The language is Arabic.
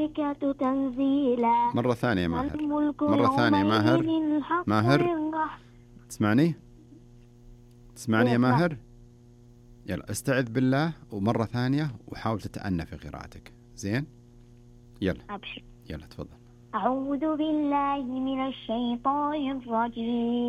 تنزيلا. مرة ثانية ماهر، الملك مرة ثانية ماهر. يومئذ الحق ماهر لله. تسمعني يا اسمع. ماهر؟ يلا استعذ بالله ومرة ثانية وحاول تتأنى في قراءتك. زين يلا أبشر. يلا تفضل. أعوذ بالله من الشيطان الرجيم.